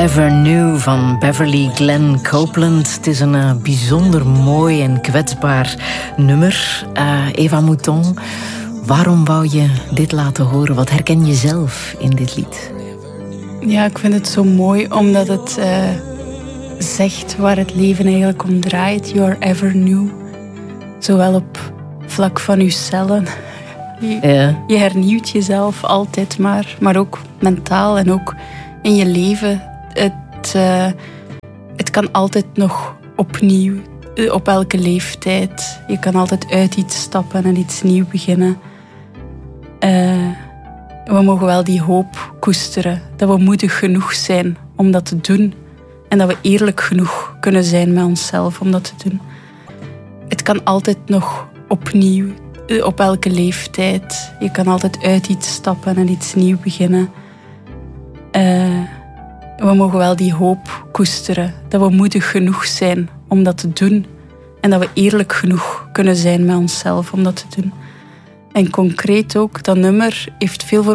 Ever New van Beverly Glenn Copeland. Het is een bijzonder mooi en kwetsbaar nummer. Eva Mouton, waarom wou je dit laten horen? Wat herken je zelf in dit lied? Ja, ik vind het zo mooi omdat het zegt waar het leven eigenlijk om draait. You're ever new. Zowel op vlak van je cellen. Je hernieuwt jezelf altijd maar ook mentaal en ook in je leven. Het kan altijd nog opnieuw, op elke leeftijd. Je kan altijd uit iets stappen en iets nieuw beginnen. We mogen wel die hoop koesteren. Dat we moedig genoeg zijn om dat te doen. En dat we eerlijk genoeg kunnen zijn met onszelf om dat te doen. Het kan altijd nog opnieuw, op elke leeftijd. Je kan altijd uit iets stappen en iets nieuw beginnen. We mogen wel die hoop koesteren. Dat we moedig genoeg zijn om dat te doen. En dat we eerlijk genoeg kunnen zijn met onszelf om dat te doen. En concreet ook, dat nummer heeft veel voor